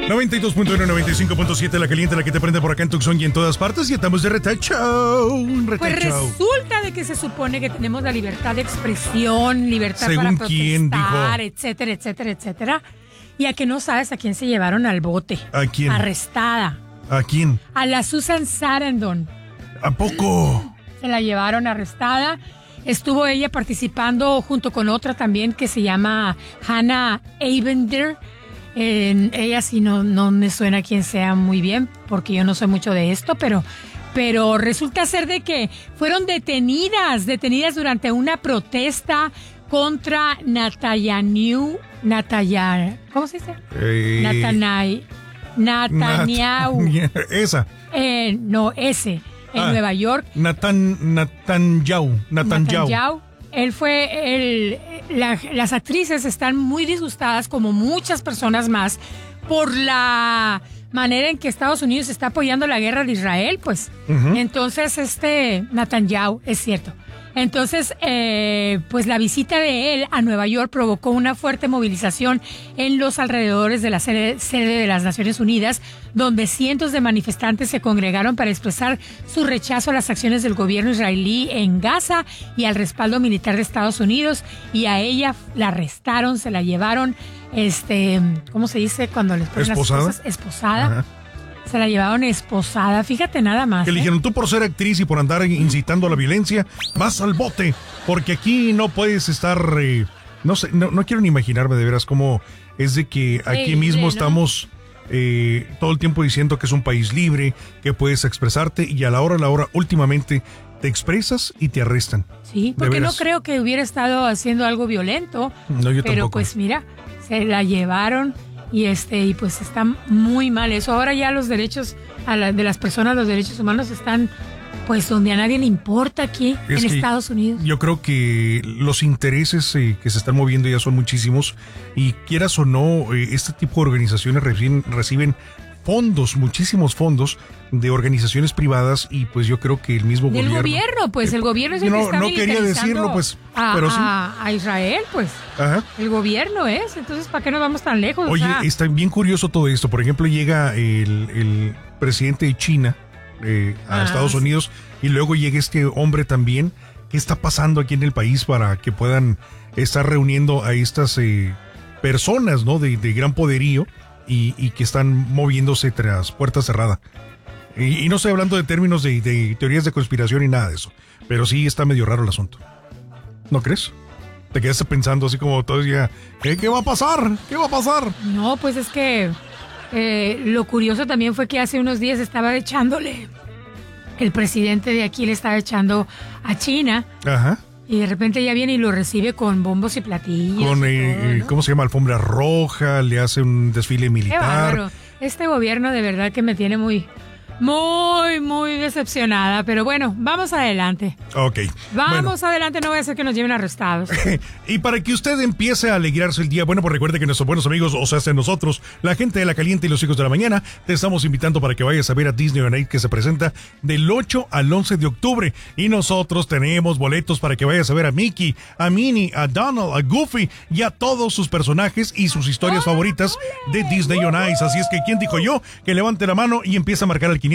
92.1, 95.7, la caliente, la que te prende por acá en Tucson y en todas partes. Y estamos de retacho. Pues resulta de que se supone que tenemos la libertad de expresión, libertad ¿Según para protestar, quién dijo? etcétera, etcétera, etcétera. Y a que no sabes a quién se llevaron al bote. ¿A quién? Arrestada. ¿A quién? A la Susan Sarandon. ¿A poco? Se la llevaron arrestada. Estuvo ella participando junto con otra también que se llama Hannah Abender. Ella sí no me suena quién sea muy bien, porque yo no sé mucho de esto, pero resulta ser de que fueron detenidas durante una protesta contra Netanyahu. ¿Cómo se dice? Netanyahu. Esa. No, ese. En Nueva York. Netanyahu. Él fue las actrices están muy disgustadas, como muchas personas más, por la manera en que Estados Unidos está apoyando la guerra de Israel, pues. Uh-huh. Entonces, Netanyahu, es cierto. Entonces, pues la visita de él a Nueva York provocó una fuerte movilización en los alrededores de la sede de las Naciones Unidas, donde cientos de manifestantes se congregaron para expresar su rechazo a las acciones del gobierno israelí en Gaza y al respaldo militar de Estados Unidos. Y a ella la arrestaron, se la llevaron, ¿cómo se dice cuando les ponen ¿esposada? Las cosas? Esposada. Ajá. Se la llevaron esposada, fíjate nada más. Que le dijeron, tú por ser actriz y por andar incitando a la violencia, vas al bote, porque aquí no puedes estar, no sé, no quiero ni imaginarme de veras cómo es de que aquí mismo estamos todo el tiempo diciendo que es un país libre, que puedes expresarte y a la hora, últimamente te expresas y te arrestan. Sí, porque no creo que hubiera estado haciendo algo violento. No, yo pero tampoco. Pues mira, se la llevaron. Y pues está muy mal eso. Ahora ya los derechos de las personas, los derechos humanos están pues donde a nadie le importa aquí en Estados Unidos. Yo creo que los intereses que se están moviendo ya son muchísimos y quieras o no, este tipo de organizaciones reciben fondos, muchísimos fondos de organizaciones privadas y pues yo creo que el mismo del gobierno. Pues el gobierno es el que está no quería decirlo, pues, pero sí. A Israel, pues. Ajá. El gobierno es, entonces ¿para qué nos vamos tan lejos? Oye, está bien curioso todo esto. Por ejemplo, llega el presidente de China a Estados Unidos y luego llega este hombre también. ¿Qué está pasando aquí en el país para que puedan estar reuniendo a estas personas, ¿no? de gran poderío? Y que están moviéndose tras puerta cerrada. Y no estoy hablando de términos de teorías de conspiración y nada de eso, pero sí está medio raro el asunto. ¿No crees? Te quedaste pensando así como todavía, ¿qué va a pasar? ¿Qué va a pasar? No, pues es que lo curioso también fue que hace unos días estaba echándole, el presidente de aquí le estaba echando a China. Ajá. Y de repente ya viene y lo recibe con bombos y platillos. Con, ¿no? ¿Cómo se llama? Alfombra roja, le hace un desfile militar. Qué bárbaro. Este gobierno de verdad que me tiene muy decepcionada. Pero bueno, vamos adelante. Ok. Vamos adelante, no voy a hacer que nos lleven arrestados. Y para que usted empiece a alegrarse el día, bueno, pues recuerde que nuestros buenos amigos, o sea, nosotros, la gente de La Caliente y los hijos de la mañana, te estamos invitando para que vayas a ver a Disney on Ice, que se presenta del 8 al 11 de octubre. Y nosotros tenemos boletos para que vayas a ver a Mickey, a Minnie, a Donald, a Goofy y a todos sus personajes y sus historias favoritas de Disney on Ice. Así es que, ¿quién dijo yo? Que levante la mano y empieza a marcar al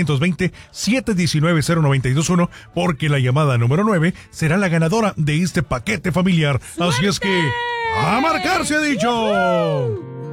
520-719-0921, porque la llamada número 9 será la ganadora de este paquete familiar. ¡Suerte! Así es que, ¡a marcar se ha dicho!